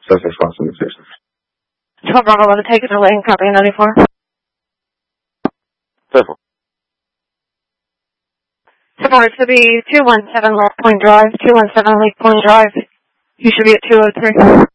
Sussex Crossing Station. 12 Bravo 11, take it to lane, copy 94. Careful. Support to be 217 Lake Point Drive, 217 Lake Point Drive. You should be at 203.